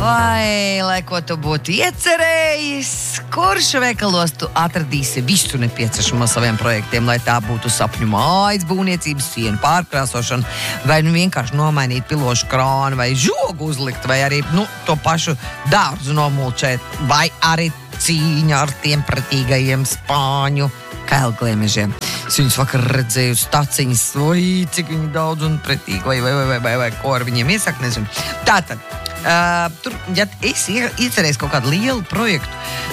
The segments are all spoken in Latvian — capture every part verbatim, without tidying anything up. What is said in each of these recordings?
Vai, lai ko tu būtu iecerējis, kurš veikalos tu atradīsi visu nepieciešamo saviem projektiem, lai tā būtu sapņu mājas, būvniecības sienu pārkrāsošana, vai nu vienkārši nomainīt pilošu krānu, vai žogu uzlikt, vai arī, nu, to pašu dārzu nomulčēt, vai arī cīņa ar tiem pretīgajiem spāņu kailgliemežiem. Es viņus vakar redzēju staciņas, vai cik viņi daudz un pretīgi, vai, vai, vai, vai, vai, vai ko ar viņiem iesaka, nezinu. Tātad, uh, tur, ja es iecerēju kaut kādu lielu projektu,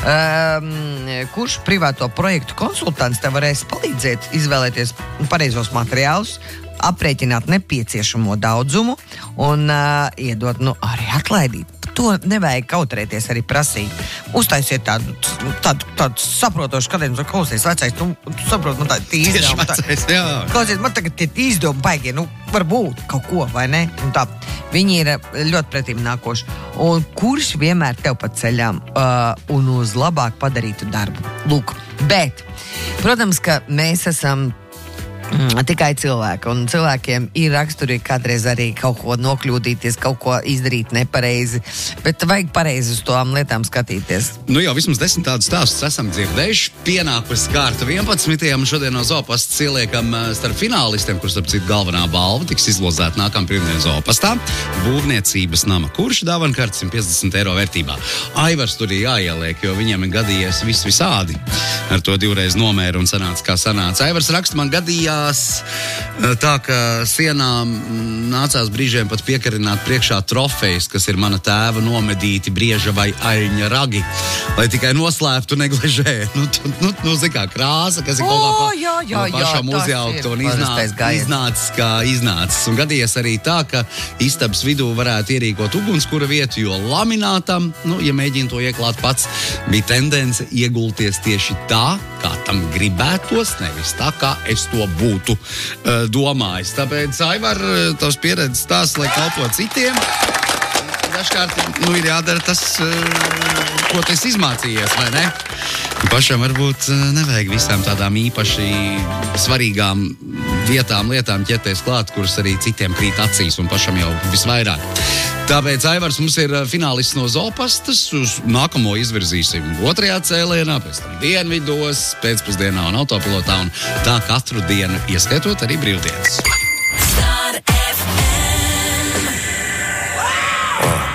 uh, kurš privāto projektu konsultants tev varēs palīdzēt izvēlēties pareizos materiālus, aprēķināt nepieciešamo daudzumu un uh, iedot, nu, arī atlaidīt. To nevajag kautrēties arī prasīt. Uztaisiet tādu, tādu, tādu saprotošu skatējumu, ka klausies vecais, tu, tu saprot, man tādi izdevumi. Tieši vecais, jā. Klausies, man tagad tie izdevumi baigie, nu, varbūt kaut ko, vai ne? Un tā, viņi ir ļoti pretīm nākoši. Un kurš vienmēr tev pa ceļām uh, un uz labāk padarītu darbu. Lūk, bet, protams, ka mēs esam Mm, tikai cilvēki, un cilvēkiem ir raksturīgi kādreiz arī kaut ko nokļūdīties, kaut ko izdarīt nepareizi, bet vajag pareizi uz tām lietām skatīties. Nu jau vismaz desmit tādus stāstus esam dzirdējuši. Pienākusi kārta vienpadsmitajam, šodien no Zoopastas ieliekam starp finālistiem, kurš starp citu galvenā balva tiks izlozēta nākam pirmdien Zoopastā. Būvniecības nama kurš dāvankarts simt piecdesmit eiro vērtībā. Aivars tur ir jāieliek, jo viņam ir gadījies vis visādi. Ar to divreiz nomēra un sanāca, kā sanāca. Aivars raksta, man gadījās tā, ka sienām nācās brīžiem pat piekarināt priekšā trofejas, kas ir mana tēva nomedīti brieža vai aļņa ragi, lai tikai noslēptu negližē. Nu, tu, nu, nu zin kā krāsa, kas ir kaut kā pa, oh, jā, jā, no pašam jā, uzjaukt un iznācis, iznācis kā iznācis. Un gadījies arī tā, ka istabas vidū varētu ierīkot ugunskura vietu, jo laminātam, nu, ja mēģina to ieklāt pats, bija tendence iegulties tieši tā, kā tam gribētos, nevis tā, kā es to būtu uh, domājis. Tāpēc, Aivar, tavs pieredzes tās, lai kalpo citiem, dažkārt, nu, ir jādara tas, uh, ko tu esi izmācījies, vai ne? Pašam varbūt uh, nevajag visām tādām īpaši svarīgām vietām, lietām ķerties klāt, kuras arī citiem krīt acīs un pašam jau visvairāk. Tāpēc Aivars mums ir finālists no Zoopastas, uz nākamo izvirzīsim otrajā cēlienā, pēc tam dienvidos, pēcpusdienā un autopilotā, un tā katru dienu, ieskaitot arī brīvdienas.